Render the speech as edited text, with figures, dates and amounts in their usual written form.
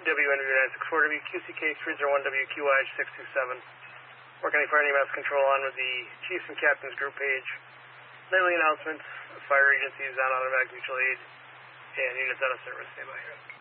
WNV 964, WQCK 301, WQI 627. Work County Fire and EMS Control on with the Chiefs and Captains group page. Nightly announcements, fire agencies on automatic mutual aid, and units out of service. Stay by here.